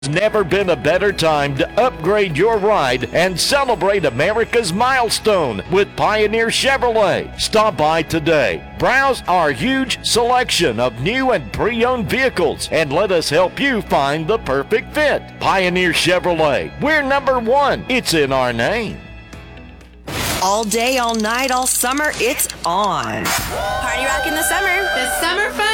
Never been a better time to upgrade your ride and celebrate America's milestone with Pioneer Chevrolet. Stop by today. Browse our huge selection of new and pre-owned vehicles and let us help you find the perfect fit. Pioneer Chevrolet. We're number one. It's in our name. All day, all night, all summer, it's on. Party Rock in the summer. The summer fun